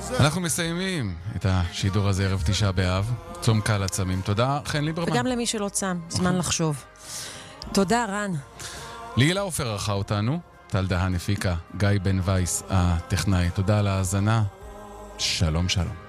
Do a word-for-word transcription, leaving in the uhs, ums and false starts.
אנחנו מסיימים את השידור הזה ערב תשעה באב, צום קל עצמים. תודה, חן ליברמן. וגם למי שלא צם, זמן לחשוב. תודה, רן. לילה אופר ערכה אותנו, טל דהן הפיקה, גיא בן וייס הטכנאי. תודה על ההאזנה. שלום שלום.